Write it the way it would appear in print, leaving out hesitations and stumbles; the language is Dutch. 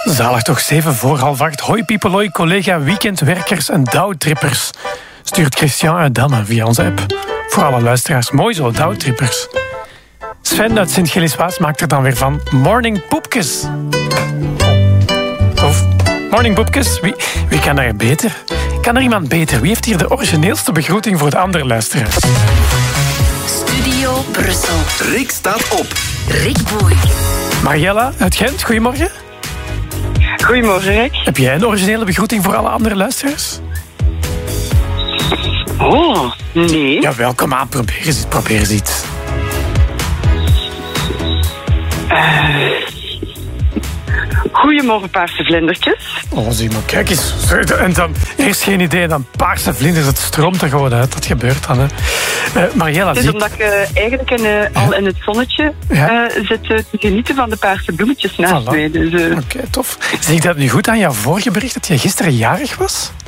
Zalig toch, 7:45. Hoi people, hoi collega, weekendwerkers en dagtrippers. Stuurt Christian uit Damme via onze app. Voor alle luisteraars, mooi zo, dagtrippers. Sven uit Sint-Gilles-Waas maakt er dan weer van Morning Poepkes. Of Morning Poepkes, wie kan er beter? Kan er iemand beter? Wie heeft hier de origineelste begroeting voor de andere luisteraars? Studio Brussel. Rick staat op. Rick Boei. Mariella uit Gent, goedemorgen. Goedemorgen, Rick. Heb jij een originele begroeting voor alle andere luisteraars? Oh, nee. Ja, welkom aan. Probeer eens iets. Goedemorgen, paarse vlindertjes. Oh, zie maar, kijk eens. En dan eerst geen idee, dan paarse vlinders. Het stroomt er gewoon uit. Dat gebeurt dan, hè. Mariella, Het is omdat ik eigenlijk al in het zonnetje zit te genieten van de paarse bloemetjes naast mij. Dus, Oké, tof. Zie ik dat nu goed aan jouw vorige bericht, dat jij gisteren jarig was?